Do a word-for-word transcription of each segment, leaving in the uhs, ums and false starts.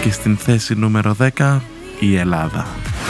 Και στην θέση νούμερο δέκα η Ελλάδα.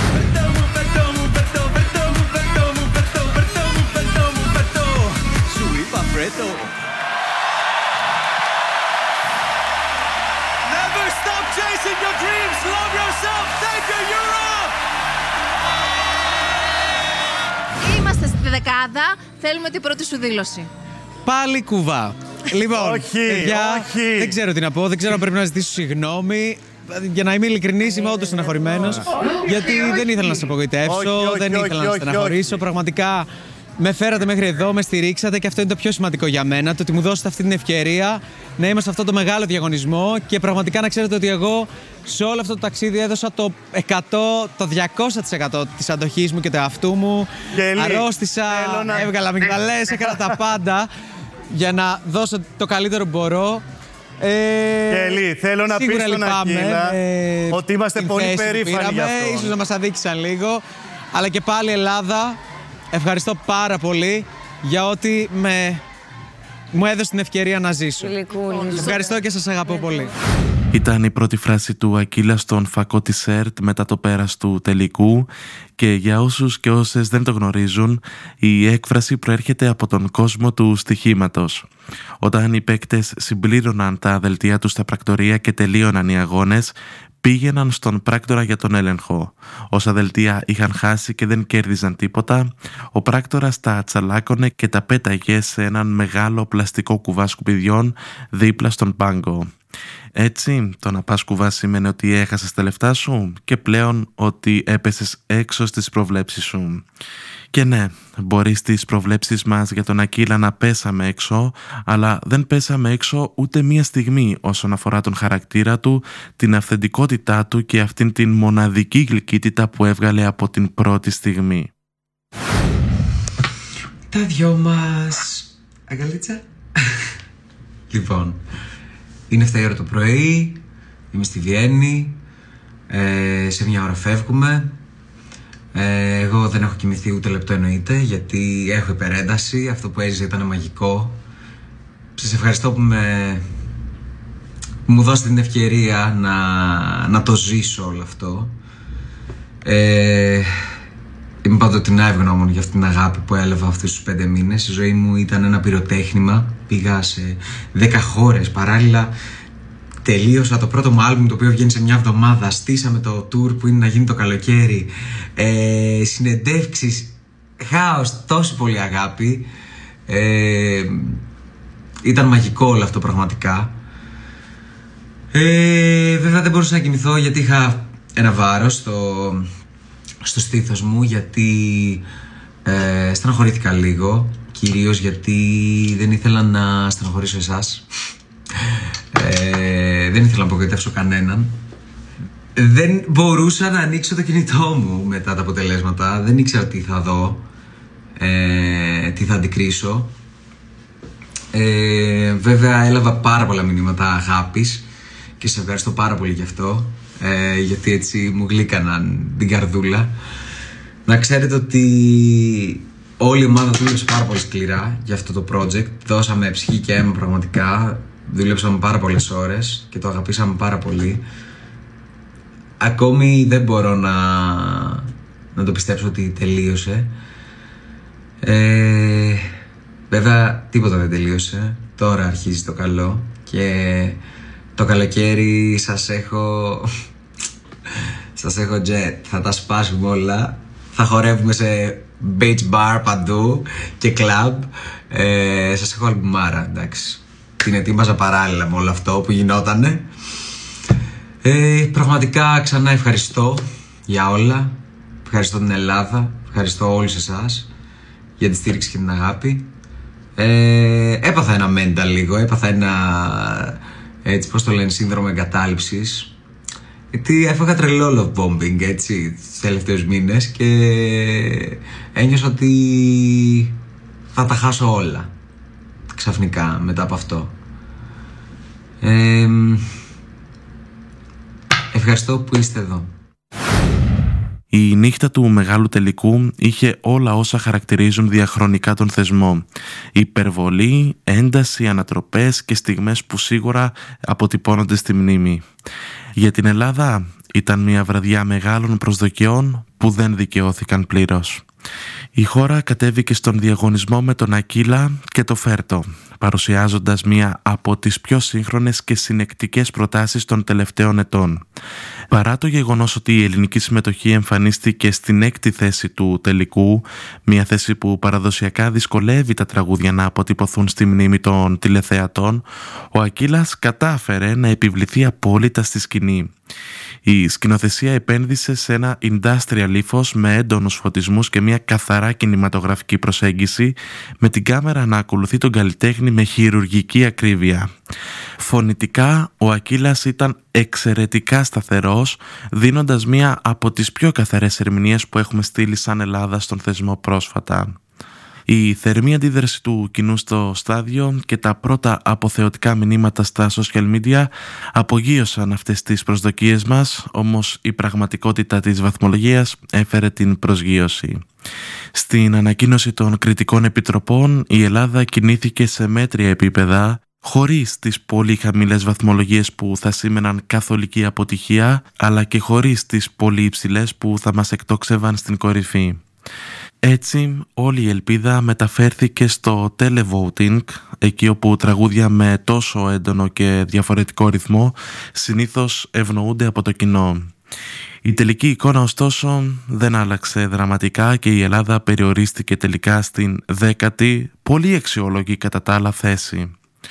Είμαστε στη δεκάδα, θέλουμε την πρώτη σου δήλωση. Πάλι κουβά. Λοιπόν, όχι, παιδιά, όχι. δεν ξέρω τι να πω, δεν ξέρω αν πρέπει να ζητήσω συγγνώμη. Για να είμαι ειλικρινής, είμαι όντως στεναχωρημένος. Γιατί δεν ήθελα να σας απογοητεύσω, όχι, όχι, δεν ήθελα όχι, να όχι, στεναχωρήσω. όχι. Πραγματικά με φέρατε μέχρι εδώ, με στηρίξατε και αυτό είναι το πιο σημαντικό για μένα. Το ότι μου δώσετε αυτή την ευκαιρία να είμαι σε αυτό το μεγάλο διαγωνισμό και πραγματικά να ξέρετε ότι εγώ σε όλο αυτό το ταξίδι έδωσα το εκατό, το διακόσια τοις εκατό της αντοχής μου και του εαυτού μου. Γελί, αρρώστησα, να... έβγαλα αμυγδαλές, έκανα τα πάντα για να δώσω το καλύτερο που μπορώ. Ε, Κελί, θέλω να πεις στον Ακύλα ε, ότι είμαστε πολύ περήφανοι γι' αυτό. Ίσως να μας αδίκησαν λίγο. Αλλά και πάλι Ελλάδα, ευχαριστώ πάρα πολύ για ότι με, μου έδωσε την ευκαιρία να ζήσω. Ευχαριστώ και σας αγαπώ πολύ. Ήταν η πρώτη φράση του Ακύλα στον φακό της ΕΡΤ μετά το πέρας του τελικού και για όσους και όσες δεν το γνωρίζουν, η έκφραση προέρχεται από τον κόσμο του στοιχήματος. Όταν οι παίκτες συμπλήρωναν τα δελτία τους στα πρακτορία και τελείωναν οι αγώνες, πήγαιναν στον πράκτορα για τον έλεγχο. Όσα δελτία είχαν χάσει και δεν κέρδιζαν τίποτα, ο πράκτορας τα τσαλάκωνε και τα πέταγε σε έναν μεγάλο πλαστικό κουβά σκουπιδιών δίπλα στον πάγκο. Έτσι, το να πας κουβά σημαίνει ότι έχασες τα λεφτά σου και πλέον ότι έπεσες έξω στις προβλέψεις σου. Και ναι, μπορεί στις προβλέψεις μας για τον Ακύλα να πέσαμε έξω, αλλά δεν πέσαμε έξω ούτε μία στιγμή όσον αφορά τον χαρακτήρα του, την αυθεντικότητά του και αυτήν την μοναδική γλυκύτητα που έβγαλε από την πρώτη στιγμή. Τα δυο μας... Αγκαλίτσα. Λοιπόν, είναι εφτά η ώρα το πρωί, είμαι στη Βιέννη, ε, σε μια ώρα φεύγουμε. Ε, εγώ δεν έχω κοιμηθεί ούτε λεπτό εννοείται, γιατί έχω υπερένταση, αυτό που έζησα ήταν μαγικό. Σας ευχαριστώ που, με, που μου δώσετε την ευκαιρία να, να το ζήσω όλο αυτό. Ε, είμαι παντοτινά ευγνώμων για αυτήν την αγάπη που έλαβα αυτούς τους πέντε μήνες. Η ζωή μου ήταν ένα πυροτέχνημα, πήγα σε δέκα χώρες παράλληλα. Τελείωσα το πρώτο μου άλμπουμ, το οποίο βγαίνει σε μια εβδομάδα. Στήσαμε το tour που είναι να γίνει το καλοκαίρι. Ε, συνεντεύξεις, χάος, τόση πολύ αγάπη. Ε, ήταν μαγικό όλο αυτό πραγματικά. Ε, βέβαια δεν μπορούσα να κοιμηθώ γιατί είχα ένα βάρος στο, στο στήθος μου. Γιατί ε, στεναχωρήθηκα λίγο. Κυρίως γιατί δεν ήθελα να στεναχωρήσω εσάς. Ε, δεν ήθελα να απογοητεύσω κανέναν. Δεν μπορούσα να ανοίξω το κινητό μου μετά τα αποτελέσματα. Δεν ήξερα τι θα δω, ε, τι θα αντικρίσω. ε, Βέβαια έλαβα πάρα πολλά μηνύματα αγάπης και σε ευχαριστώ πάρα πολύ γι' αυτό, ε, γιατί έτσι μου γλύκαναν την καρδούλα. Να ξέρετε ότι όλη η ομάδα δούλεψε πάρα πολύ σκληρά για αυτό το project. Δώσαμε ψυχή και αίμα πραγματικά. Δουλέψαμε πάρα πολλές ώρες και το αγαπήσαμε πάρα πολύ. Ακόμη δεν μπορώ να, να το πιστέψω ότι τελείωσε. ε, Βέβαια τίποτα δεν τελείωσε. Τώρα αρχίζει το καλό. Και το καλοκαίρι σας έχω Σας έχω jet. Θα τα σπάσουμε όλα. Θα χορεύουμε σε beach bar παντού και club. ε, Σας έχω αλμπουμάρα, εντάξει. Την ετοίμαζα παράλληλα με όλο αυτό που γινότανε. Ε, πραγματικά ξανά ευχαριστώ για όλα. Ευχαριστώ την Ελλάδα. Ευχαριστώ όλους εσάς για τη στήριξη και την αγάπη. ε, Έπαθα ένα mental λίγο. Έπαθα ένα, έτσι πώς το λένε, σύνδρομο εγκατάλειψης. Γιατί έφαγα τρελό love bombing, έτσι, τους τελευταίους μήνες. Και ένιωσα ότι θα τα χάσω όλα ξαφνικά μετά από αυτό. ε, Ευχαριστώ που είστε εδώ. Η νύχτα του μεγάλου τελικού είχε όλα όσα χαρακτηρίζουν διαχρονικά τον θεσμό. Υπερβολή, ένταση, ανατροπές και στιγμές που σίγουρα αποτυπώνονται στη μνήμη. Για την Ελλάδα ήταν μια βραδιά μεγάλων προσδοκιών που δεν δικαιώθηκαν πλήρως. Η χώρα κατέβηκε στον διαγωνισμό με τον Ακύλα και το Φέρτο, παρουσιάζοντας μία από τις πιο σύγχρονες και συνεκτικές προτάσεις των τελευταίων ετών. Παρά το γεγονός ότι η ελληνική συμμετοχή εμφανίστηκε στην έκτη θέση του τελικού, μια θέση που παραδοσιακά δυσκολεύει τα τραγούδια να αποτυπωθούν στη μνήμη των τηλεθεατών, ο Ακύλας κατάφερε να επιβληθεί απόλυτα στη σκηνή. Η σκηνοθεσία επένδυσε σε ένα industrial ύφος με έντονους φωτισμούς και μια καθαρά κινηματογραφική προσέγγιση, με την κάμερα να ακολουθεί τον καλλιτέχνη με χειρουργική ακρίβεια. Φωνητικά, ο Ακύλας ήταν εξαιρετικά σταθερός, δίνοντας μία από τις πιο καθαρές ερμηνείες που έχουμε στείλει σαν Ελλάδα στον θεσμό πρόσφατα. Η θερμή αντίδραση του κοινού στο στάδιο και τα πρώτα αποθεωτικά μηνύματα στα social media απογείωσαν αυτές τις προσδοκίες μας, όμως η πραγματικότητα της βαθμολογίας έφερε την προσγείωση. Στην ανακοίνωση των κριτικών επιτροπών, η Ελλάδα κινήθηκε σε μέτρια επίπεδα, χωρίς τις πολύ χαμηλές βαθμολογίες που θα σήμαιναν καθολική αποτυχία, αλλά και χωρίς τις πολύ υψηλές που θα μας εκτόξευαν στην κορυφή. Έτσι, όλη η ελπίδα μεταφέρθηκε στο televoting, εκεί όπου τραγούδια με τόσο έντονο και διαφορετικό ρυθμό συνήθως ευνοούνται από το κοινό. Η τελική εικόνα ωστόσο δεν άλλαξε δραματικά και η Ελλάδα περιορίστηκε τελικά στην δέκατη, πολύ αξιόλογη κατά τα άλλα θέση.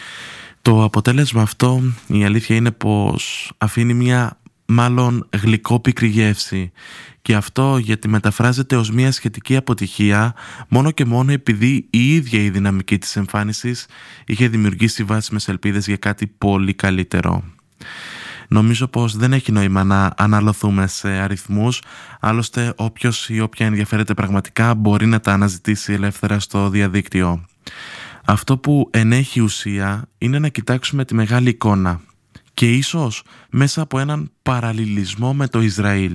Το αποτέλεσμα αυτό, η αλήθεια είναι πως αφήνει μια μάλλον γλυκόπικρη γεύση, και αυτό γιατί μεταφράζεται ως μια σχετική αποτυχία μόνο και μόνο επειδή η ίδια η δυναμική της εμφάνισης είχε δημιουργήσει βάσιμες ελπίδες για κάτι πολύ καλύτερο. Νομίζω πως δεν έχει νόημα να αναλωθούμε σε αριθμούς, άλλωστε όποιος ή όποια ενδιαφέρεται πραγματικά μπορεί να τα αναζητήσει ελεύθερα στο διαδίκτυο. Αυτό που ενέχει ουσία είναι να κοιτάξουμε τη μεγάλη εικόνα και ίσως μέσα από έναν παραλληλισμό με το Ισραήλ.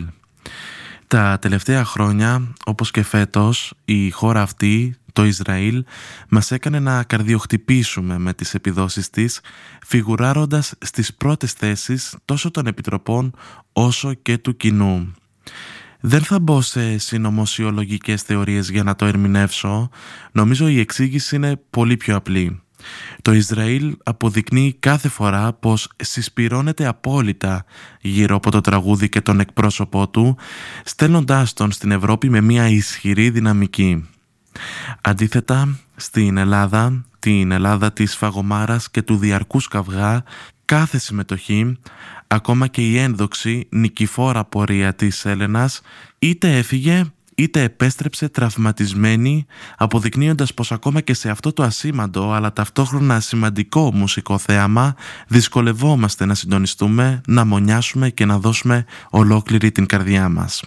Τα τελευταία χρόνια, όπως και φέτος, η χώρα αυτή, το Ισραήλ, μας έκανε να καρδιοχτυπήσουμε με τις επιδόσεις της, φιγουράροντας στις πρώτες θέσεις τόσο των επιτροπών όσο και του κοινού. Δεν θα μπω σε συνωμοσιολογικές θεωρίες για να το ερμηνεύσω, νομίζω η εξήγηση είναι πολύ πιο απλή. Το Ισραήλ αποδεικνύει κάθε φορά πως συσπυρώνεται απόλυτα γύρω από το τραγούδι και τον εκπρόσωπό του, στέλνοντάς τον στην Ευρώπη με μια ισχυρή δυναμική. Αντίθετα, στην Ελλάδα, την Ελλάδα της φαγωμάρας και του διαρκούς καυγά, κάθε συμμετοχή, ακόμα και η ένδοξη νικηφόρα πορεία της Έλενας, είτε έφυγε είτε επέστρεψε τραυματισμένη, αποδεικνύοντας πως ακόμα και σε αυτό το ασήμαντο αλλά ταυτόχρονα σημαντικό μουσικό θέαμα δυσκολευόμαστε να συντονιστούμε, να μονιάσουμε και να δώσουμε ολόκληρη την καρδιά μας.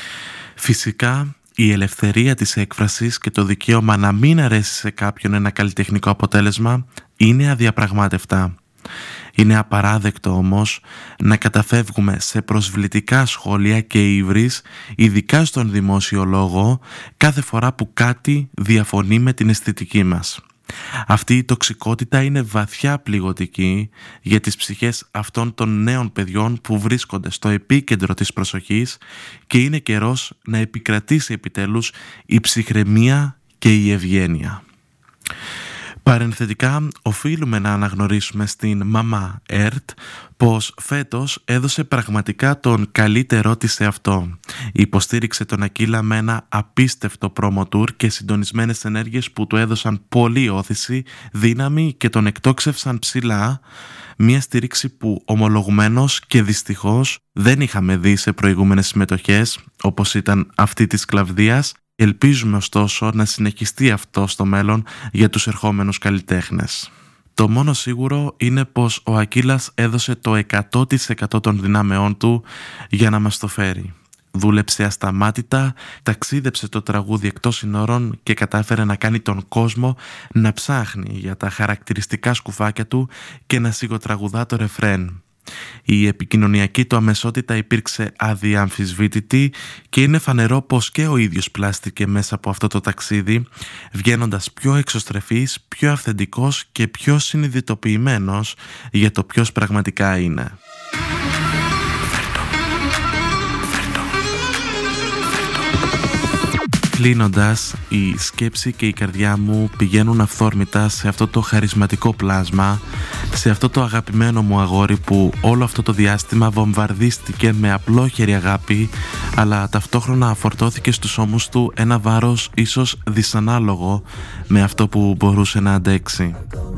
Φυσικά, η ελευθερία της έκφρασης και το δικαίωμα να μην αρέσει σε κάποιον ένα καλλιτεχνικό αποτέλεσμα είναι αδιαπραγμάτευτα. Είναι απαράδεκτο όμως να καταφεύγουμε σε προσβλητικά σχόλια και ύβρις, ειδικά στον δημόσιο λόγο, κάθε φορά που κάτι διαφωνεί με την αισθητική μας. Αυτή η τοξικότητα είναι βαθιά πληγωτική για τις ψυχές αυτών των νέων παιδιών που βρίσκονται στο επίκεντρο της προσοχής και είναι καιρός να επικρατήσει επιτέλους η ψυχραιμία και η ευγένεια. Παρενθετικά, οφείλουμε να αναγνωρίσουμε στην μαμά Ερτ πως φέτος έδωσε πραγματικά τον καλύτερό της σε αυτό. Υποστήριξε τον Ακύλα με ένα απίστευτο promo tour και συντονισμένες ενέργειες που του έδωσαν πολλή όθηση, δύναμη και τον εκτόξευσαν ψηλά, μια στήριξη που ομολογουμένως και δυστυχώς δεν είχαμε δει σε προηγούμενες συμμετοχές όπως ήταν αυτή της Κλαβδίας. Ελπίζουμε ωστόσο να συνεχιστεί αυτό στο μέλλον για τους ερχόμενους καλλιτέχνες. Το μόνο σίγουρο είναι πως ο Ακύλας έδωσε το εκατό τοις εκατό των δυνάμεών του για να μας το φέρει. Δούλεψε ασταμάτητα, ταξίδεψε το τραγούδι εκτός συνόρων και κατάφερε να κάνει τον κόσμο να ψάχνει για τα χαρακτηριστικά σκουφάκια του και να σιγοτραγουδά το ρεφρέν. Η επικοινωνιακή του αμεσότητα υπήρξε αδιαμφισβήτητη και είναι φανερό πως και ο ίδιος πλάστηκε μέσα από αυτό το ταξίδι, βγαίνοντας πιο εξωστρεφής, πιο αυθεντικός και πιο συνειδητοποιημένος για το ποιος πραγματικά είναι. Κλείνοντας, η σκέψη και η καρδιά μου πηγαίνουν αυθόρμητα σε αυτό το χαρισματικό πλάσμα, σε αυτό το αγαπημένο μου αγόρι που όλο αυτό το διάστημα βομβαρδίστηκε με απλόχερη αγάπη, αλλά ταυτόχρονα φορτώθηκε στους ώμους του ένα βάρος ίσως δυσανάλογο με αυτό που μπορούσε να αντέξει.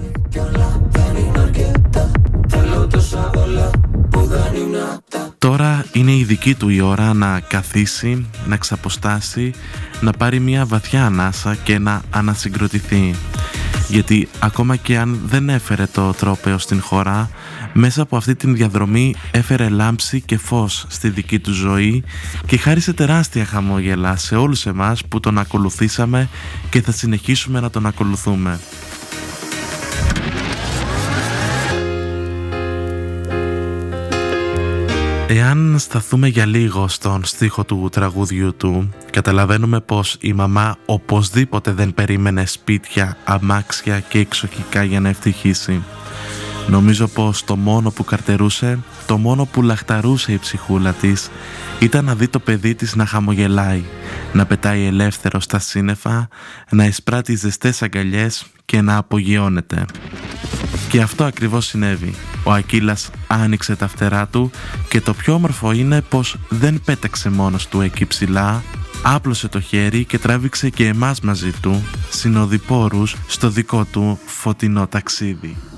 Τώρα είναι η δική του η ώρα να καθίσει, να ξαποστάσει, να πάρει μια βαθιά ανάσα και να ανασυγκροτηθεί. Γιατί ακόμα και αν δεν έφερε το τρόπαιο στην χώρα, μέσα από αυτή την διαδρομή έφερε λάμψη και φως στη δική του ζωή και χάρισε τεράστια χαμόγελα σε όλους εμάς που τον ακολουθήσαμε και θα συνεχίσουμε να τον ακολουθούμε. Εάν σταθούμε για λίγο στον στίχο του τραγούδιου του, καταλαβαίνουμε πως η μαμά οπωσδήποτε δεν περίμενε σπίτια, αμάξια και εξοχικά για να ευτυχήσει. Νομίζω πως το μόνο που καρτερούσε, το μόνο που λαχταρούσε η ψυχούλα της, ήταν να δει το παιδί της να χαμογελάει, να πετάει ελεύθερο στα σύννεφα, να εισπράττει ζεστές αγκαλιές και να απογειώνεται. Και αυτό ακριβώς συνέβη. Ο Ακύλας άνοιξε τα φτερά του και το πιο όμορφο είναι πως δεν πέταξε μόνος του εκεί ψηλά, άπλωσε το χέρι και τράβηξε και εμάς μαζί του, συνοδοιπόρους, στο δικό του φωτεινό ταξίδι.